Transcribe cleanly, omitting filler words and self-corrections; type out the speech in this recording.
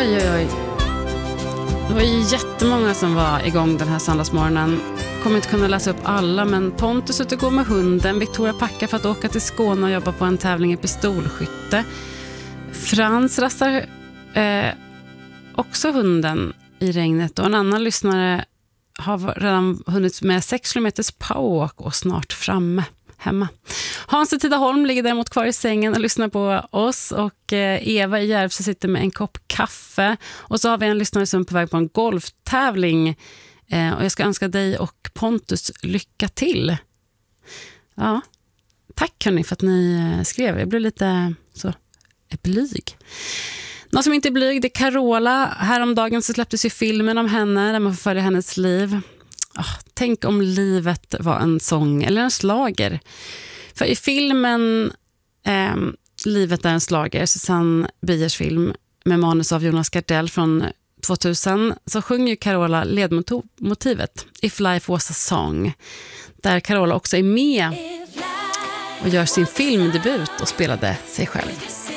Oj, oj, oj. Det var ju jättemånga som var igång den här söndagsmorgonen. Kommer inte kunna läsa upp alla, men Pontus ute och går med hunden. Victoria packar för att åka till Skåne och jobba på en tävling i pistolskytte. Frans rastar också hunden i regnet. Och en annan lyssnare har redan hunnit med 6 kilometers powerwalk och snart framme hemma. Hans i Tidaholm ligger däremot kvar i sängen och lyssnar på oss, och Eva i Järvsö sitter med en kopp kaffe, och så har vi en lyssnare som är på väg på en golftävling, och jag ska önska dig och Pontus lycka till. Ja, tack hörni för att ni skrev. Jag blev lite så blyg. Någon som inte är blyg, det är Carola. Häromdagen så släpptes ju filmen om henne där man får följa hennes liv. Tänk om livet var en sång eller en slager. För i filmen Livet är en slager, Susanne Biers film med manus av Jonas Gardell från 2000, så sjunger Carola ledmotivet If Life Was a Song, där Carola också är med och gör sin filmdebut och spelade sig själv.